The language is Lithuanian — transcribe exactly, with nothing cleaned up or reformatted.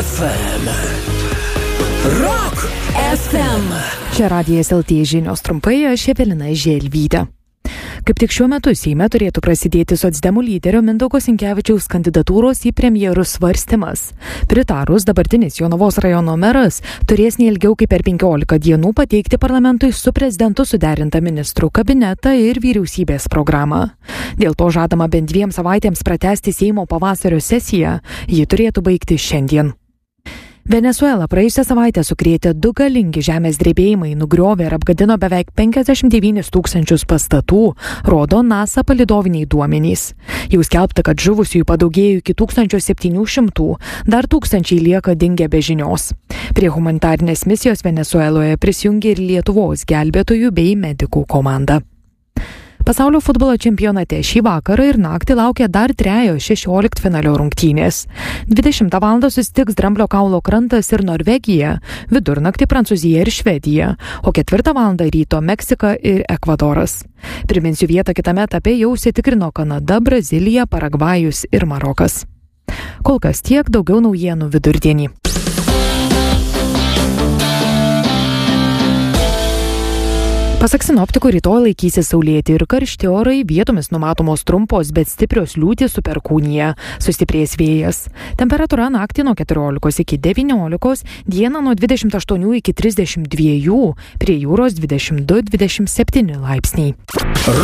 F M. Rock F M. Čia Radijas L T žinios trumpai, aš Evelina Želvytė. Kaip tik šiuo metu Seime turėtų prasidėti socdemų lyderio Mindaugo Sinkevičiaus kandidatūros į premjerus svarstymas. Pritarus, dabartinis Jonavos rajono meras turės neilgiau kaip per penkiolika dienų pateikti parlamentui su prezidentu suderintą ministrų kabinetą ir vyriausybės programą. Dėl to žadama bent dviem savaitėms pratęsti Seimo pavasario sesiją. Ji turėtų baigti šiandien. Venesuela praėjusią savaitę sukrėtė du galingi žemės drebėjimai, nugriovė ir apgadino beveik penkiasdešimt devynis tūkstančius pastatų, rodo NASA palydoviniai duomenys. Jau skelbta, kad žuvusiųjų padaugėjo iki tūkstančio septynių šimtų, dar tūkstančiai lieka dingę be žinios. Prie humanitarinės misijos Venesueloje prisijungė ir Lietuvos gelbėtojų bei medikų komanda. Pasaulio futbolo čempionate šį vakarą ir naktį laukia dar trejos šešioliktfinalio rungtynės. dvidešimtą valandą susitiks Dramblio kaulo krantas ir Norvegija, vidurnaktį Prancūzija ir Švedija, o ketvirtą valandą ryto Meksika ir Ekvadoras. Priminsiu, vietą kitame etape jau užsitikrino Kanada, Brazilija, Paragvajus ir Marokas. Kol kas tiek, daugiau naujienų vidurdienį. Pasak sinoptikų, rytoj laikysis saulėti ir karšti orai, vietomis numatomos trumpos, bet stiprios liūtys su perkūnija, sustiprės vėjas. Temperatūra naktį nuo keturiolikos iki devyniolikos, dieną nuo dvidešimt aštuonių iki trisdešimt dviejų, prie jūros dvidešimt du dvidešimt septyni laipsniai.